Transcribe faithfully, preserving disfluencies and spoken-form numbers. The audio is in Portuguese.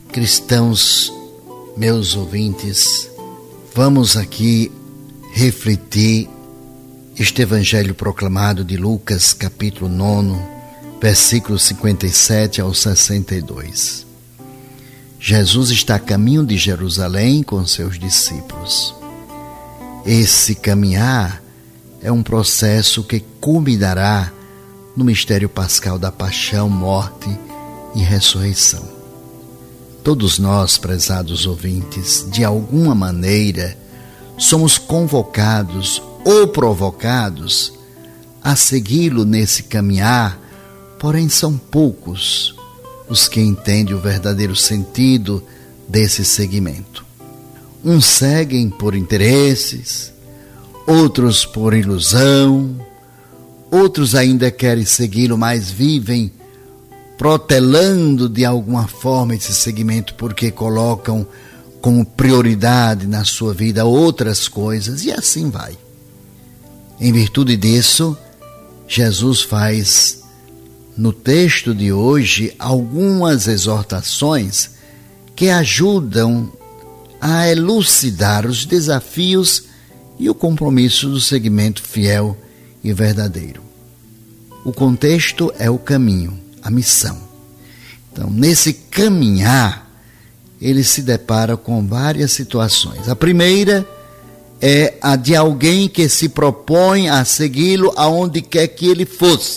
Cristãos, meus ouvintes, vamos aqui refletir este evangelho proclamado de Lucas, capítulo nove, versículos cinquenta e sete ao sessenta e dois. Jesus está a caminho de Jerusalém com seus discípulos. Esse caminhar é um processo que culminará no mistério pascal da paixão, morte e ressurreição. Todos nós, prezados ouvintes, de alguma maneira, somos convocados ou provocados a segui-lo nesse caminhar, porém são poucos os que entendem o verdadeiro sentido desse seguimento. Uns seguem por interesses, outros por ilusão, outros ainda querem segui-lo, mas vivem protelando de alguma forma esse segmento porque colocam como prioridade na sua vida outras coisas, e assim vai. Em virtude disso, Jesus faz no texto de hoje algumas exortações que ajudam a elucidar os desafios e o compromisso do segmento fiel e verdadeiro. O contexto é o caminho, a missão. Então, nesse caminhar, ele se depara com várias situações. A primeira é a de alguém que se propõe a segui-lo aonde quer que ele fosse.